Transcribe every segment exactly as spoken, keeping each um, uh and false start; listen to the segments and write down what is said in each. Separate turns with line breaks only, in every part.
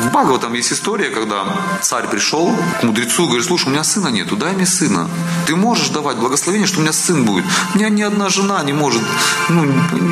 В Бхагаватам есть история, когда царь пришел к мудрецу и говорит: слушай, у меня сына нету, дай мне сына. Ты можешь давать благословение, что у меня сын будет. У меня ни одна жена не может. Ну,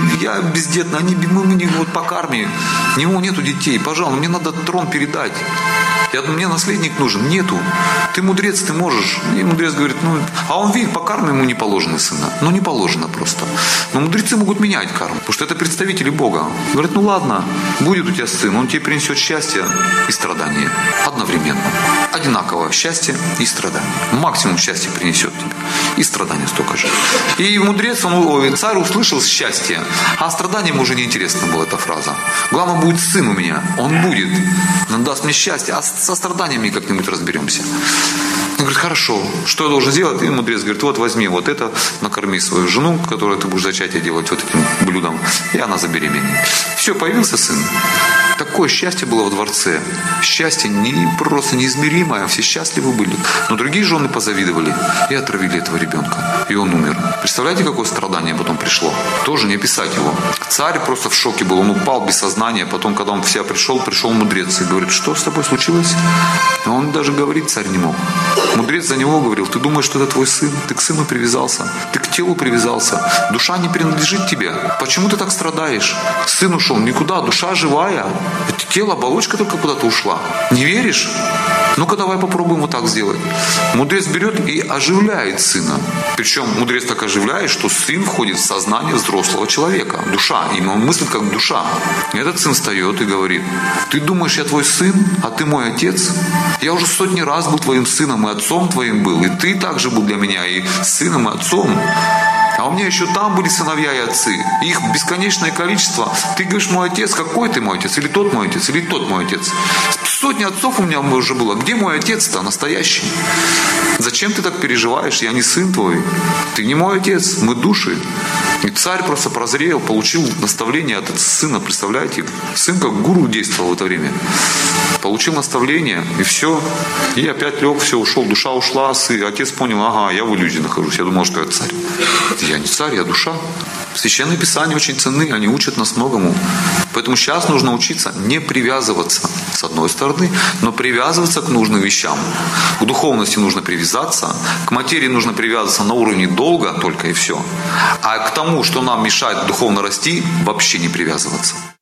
я бездетный, они, мы, мы вот по карме. У него нету детей. Пожалуйста, мне надо трон передать. Я, мне наследник нужен. Нету. Ты мудрец, ты можешь. И мудрец говорит, ну, а он видит, по карме ему не положено сына. Ну, не положено просто. Но мудрецы могут менять карму, потому что это представители Бога. Говорит, ну ладно, будет у тебя сын, он тебе принесет счастье и страдания. Одновременно. Одинаково счастье и страдания. Максимум счастья принесет тебе. И страдания столько же. И мудрец, он, царь услышал счастье, а страданиям уже неинтересна была эта фраза. Главное, будет сын у меня. Он будет. Он даст мне счастье. А со страданиями как-нибудь разберемся. Он говорит, хорошо, что я должен сделать? И мудрец говорит, вот возьми вот это, накорми свою жену, которую ты будешь зачатие делать вот этим блюдом, и она забеременеет. Все, появился сын. Такое счастье было во дворце. Счастье не, просто неизмеримое. Все счастливы были. Но другие жены позавидовали и отравили этого ребенка. И он умер. Представляете, какое страдание потом пришло? Тоже не описать его. Царь просто в шоке был. Он упал без сознания. Потом, когда он в себя пришел, пришел мудрец и говорит, что с тобой случилось? Но он даже говорить царь не мог. Мудрец за него говорил, ты думаешь, что это твой сын? Ты к сыну привязался. Ты к телу привязался. Душа не принадлежит тебе. Почему ты так страдаешь? Сын ушел никуда. Душа живая. Это тело, оболочка только куда-то ушла. Не веришь? Ну-ка давай попробуем вот так сделать. Мудрец берет и оживляет сына. Причем мудрец так оживляет, что сын входит в сознание взрослого человека. Душа. Именно он мыслит как душа. И этот сын встает и говорит, ты думаешь, я твой сын, а ты мой отец? Я уже сотни раз был твоим сыном и отцом твоим был. И ты также был для меня и сыном, и отцом. А у меня еще там были сыновья и отцы. Их бесконечное количество. Ты говоришь, мой отец, какой ты мой отец? Или тот мой отец? Или тот мой отец? Сотни отцов у меня уже было. Где мой отец-то настоящий? Зачем ты так переживаешь? Я не сын твой. Ты не мой отец. Мы души. И царь просто прозрел, получил наставление от сына. Представляете? Сын как гуру действовал в это время. Получил наставление, и все. И опять лег, все, ушел. Душа ушла. И отец понял, ага, я в иллюзии нахожусь. Я думал, что я царь. Я не царь, я душа. Священные Писания очень ценны, они учат нас многому. Поэтому сейчас нужно учиться не привязываться, с одной стороны, но привязываться к нужным вещам. К духовности нужно привязаться, к материи нужно привязываться на уровне долга только и все. А к тому, что нам мешает духовно расти, вообще не привязываться.